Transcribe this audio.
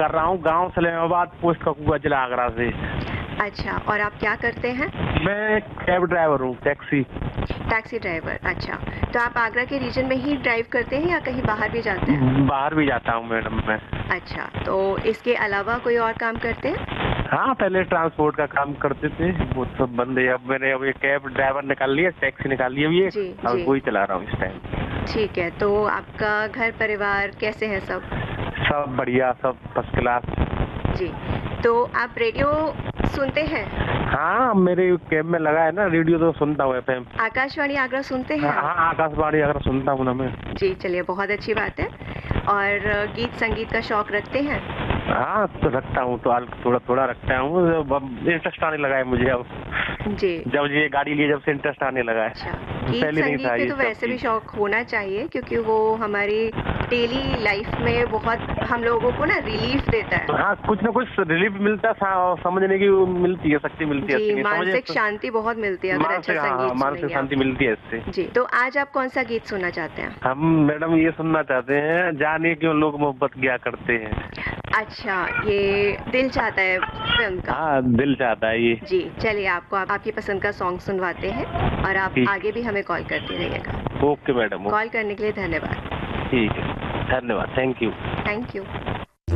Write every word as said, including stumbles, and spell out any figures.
कर रहा हूँ, गांव सलेमाबाद, पोस्ट ककुआ, जिला आगरा से। अच्छा, और आप क्या करते हैं? मैं कैब ड्राइवर हूँ, टैक्सी। टैक्सी ड्राइवर, अच्छा। तो आप आगरा के रीजन में ही ड्राइव करते हैं या कहीं बाहर भी जाते हैं? बाहर भी जाता हूँ मैडम मैं। अच्छा, तो इसके अलावा कोई और काम करते हैं? हाँ, पहले ट्रांसपोर्ट का काम करते थे, वो सब बंद है। अब मैंने अब ये कैब ड्राइवर निकाल लिया, टैक्सी निकाल लिया, ये जी, अब जी। वही चला रहा हूँ इस टाइम। ठीक है, तो आपका घर परिवार कैसे है सब? सब बढ़िया, सब फर्स्ट क्लास। जी, तो आप रेडियो सुनते हैं? हाँ, मेरे कैब में लगा है ना रेडियो, तो सुनता हूँ एफएम। आकाशवाणी आगरा सुनते हैं? हाँ, हाँ, आकाशवाणी आगरा सुनता हूँ ना मैं। जी, चलिए बहुत अच्छी बात है। और गीत संगीत का शौक रखते हैं? हाँ, तो रखता हूँ, तो थोड़ा थोड़ा रखता हूँ। अब इंटरेस्ट आने लगा है मुझे अब। जी। जब ये गाड़ी लिए जब से इंटरेस्ट आने लगा है। अच्छा, गीत पहले नहीं संगीत था के ये तो सब वैसे भी चीज़। शौक होना चाहिए, क्योंकि वो हमारी डेली लाइफ में बहुत हम लोगों को ना रिलीफ देता है। हाँ, कुछ ना कुछ रिलीफ मिलता है, सा- समझने की वो मिलती है, शक्ति मिलती है। जी, इससे समझे मानसिक तो- शांति बहुत मिलती है अगर अच्छा मानसिक, हाँ, हाँ, संगीत मानसिक सुनेंगे शांति आप। मिलती है इससे। जी, तो आज आप कौन सा गीत सुनना चाहते हैं? हम मैडम ये सुनना चाहते हैं, जाने क्यों लोग मोहब्बत किया करते हैं। अच्छा, ये दिल चाहता है फिल्म का। हाँ, दिल चाहता है ये। जी, चलिए आपको आप, आपकी पसंद का सॉन्ग सुनवाते हैं और आप ठीक। आगे भी हमें कॉल करते रहिएगा। Okay madam. कॉल करने के लिए धन्यवाद। ठीक है, धन्यवाद, थैंक यू। Thank you.